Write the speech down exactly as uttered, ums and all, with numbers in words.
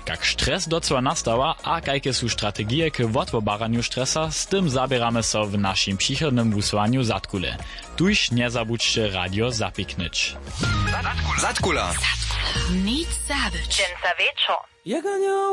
Jak stres docela nastała a kajke sú strategie k odwobaraniu stresa, z tym zabieramy so w naszym przychodnym wysłaniu Zatkule. Tuż nie zabudźcie radio zapiknąć. Zatkula. Nic zabyć. Dżęca wieczor.